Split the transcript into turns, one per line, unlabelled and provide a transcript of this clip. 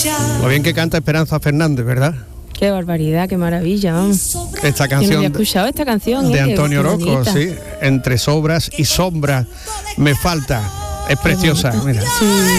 Lo bien que canta Esperanza Fernández, ¿verdad?
Qué barbaridad, qué maravilla, vamos.
Esta
Yo no
canción
había escuchado esta canción
de Antonio
qué
Orozco,
bonita.
sí. Entre sobras y sombras me falta. Es preciosa, mira.
Sí.